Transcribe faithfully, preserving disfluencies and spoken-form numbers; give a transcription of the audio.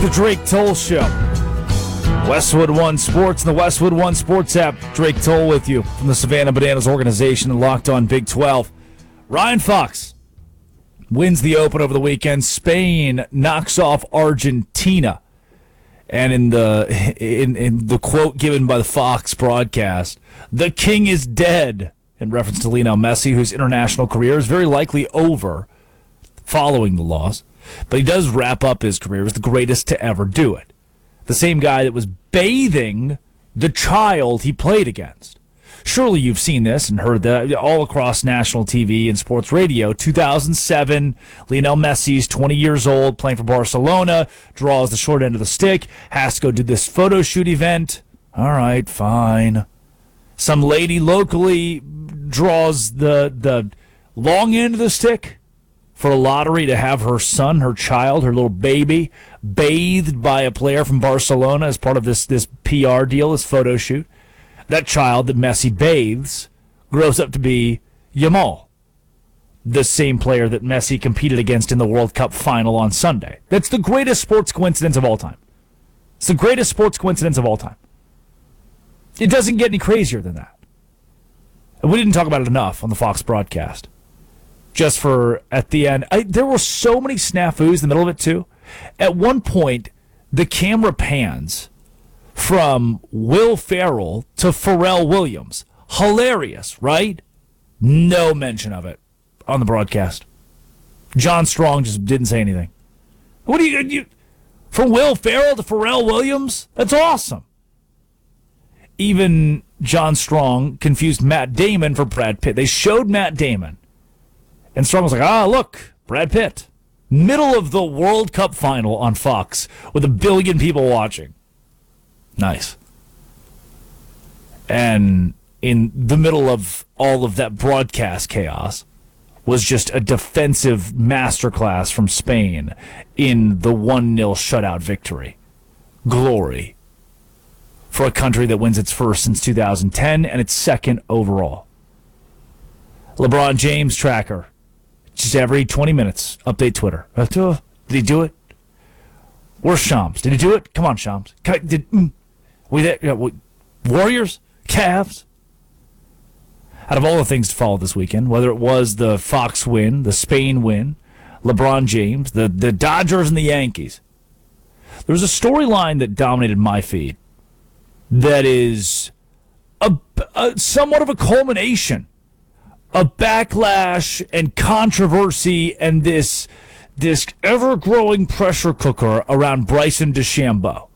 The Drake Toll Show. Westwood One Sports and the Westwood One Sports app. Drake Toll with you from the Savannah Bananas organization and Locked On Big twelve. Ryan Fox wins the Open over the weekend. Spain knocks off Argentina. And in the in, in the quote given by the Fox broadcast, the king is dead, in reference to Lionel Messi, whose international career is very likely over following the loss. But he does wrap up his career as the greatest to ever do it. The same guy that was bathing the child he played against. Surely you've seen this and heard that all across national T V and sports radio. two thousand seven, Lionel Messi's twenty years old, playing for Barcelona, draws the short end of the stick, has to go do this photo shoot event. All right, fine. Some lady locally draws the the long end of the stick for a lottery to have her son, her child, her little baby, bathed by a player from Barcelona as part of this, this P R deal, this photo shoot. That child that Messi bathes grows up to be Yamal, the same player that Messi competed against in the World Cup final on Sunday. That's the greatest sports coincidence of all time. It's the greatest sports coincidence of all time. It doesn't get any crazier than that. And we didn't talk about it enough on the Fox broadcast. Just for, at the end, I, there were so many snafus in the middle of it, too. At one point, the camera pans from Will Ferrell to Pharrell Williams. Hilarious, right? No mention of it on the broadcast. John Strong just didn't say anything. What do you, you from Will Ferrell to Pharrell Williams? That's awesome. Even John Strong confused Matt Damon for Brad Pitt. They showed Matt Damon. And Strong was like, ah, look, Brad Pitt. Middle of the World Cup final on Fox with a billion people watching. Nice. And in the middle of all of that broadcast chaos was just a defensive masterclass from Spain in the one nil shutout victory. Glory for a country that wins its first since two thousand ten and its second overall. LeBron James tracker. Just every twenty minutes, update Twitter. Did he do it? Where's Shams? Did he do it? Come on, Shams. Did mm, we there? Yeah, we, Warriors, Cavs. Out of all the things to follow this weekend, whether it was the Fox win, the Spain win, LeBron James, the the Dodgers, and the Yankees, there was a storyline that dominated my feed. That is a, a somewhat of a culmination. A backlash and controversy and this this ever-growing pressure cooker around Bryson DeChambeau.